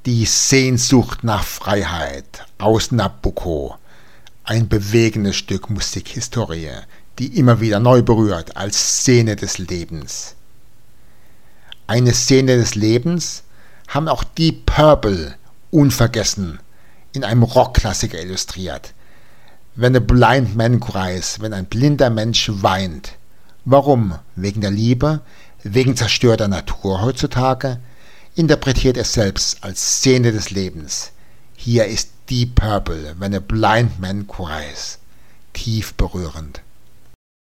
Die Sehnsucht nach Freiheit aus Nabucco. Ein bewegendes Stück Musikhistorie, die immer wieder neu berührt als Szene des Lebens. Eine Szene des Lebens haben auch Deep Purple unvergessen in einem Rockklassiker illustriert. When a blind man cries, wenn ein blinder Mensch weint. Warum? Wegen der Liebe? Wegen zerstörter Natur heutzutage? Interpretiert es selbst als Szene des Lebens. Hier ist Deep Purple, When a blind man cries. Tief berührend.